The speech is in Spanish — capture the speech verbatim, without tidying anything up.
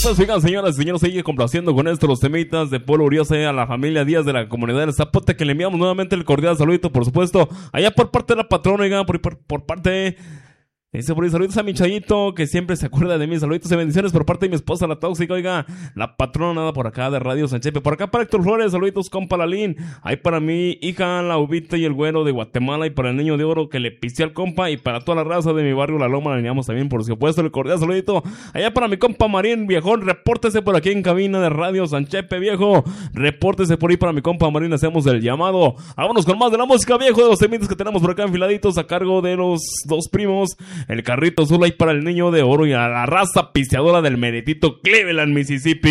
pues oigan, señoras y señores, sigue complaciendo con esto los temitas de Polo Uriose a la familia Díaz de la comunidad del Zapote, que le enviamos nuevamente el cordial saludito, por supuesto, allá por parte de la patrona, oigan, por, por, por parte de... Dice por ahí, saluditos a mi Chayito, que siempre se acuerda de mí. Saluditos y bendiciones por parte de mi esposa, la tóxica. Oiga, la patrona nada por acá de Radio Sanchepe. Por acá para Héctor Flores, saluditos compa Lalín. Ahí para mi hija, la Ubita y el güero de Guatemala. Y para el niño de oro que le pisé al compa. Y para toda la raza de mi barrio, La Loma, la veníamos también, por supuesto, el cordial saludito. Allá para mi compa Marín, viejón, repórtese por aquí en cabina de Radio Sanchepe, viejo. Repórtese por ahí para mi compa Marín, hacemos el llamado. Vámonos con más de la música, viejo, de los temitas que tenemos por acá enfiladitos a cargo de los dos primos. El carrito azul ahí para el niño de oro y a la raza pisteadora del meritito Cleveland, Mississippi.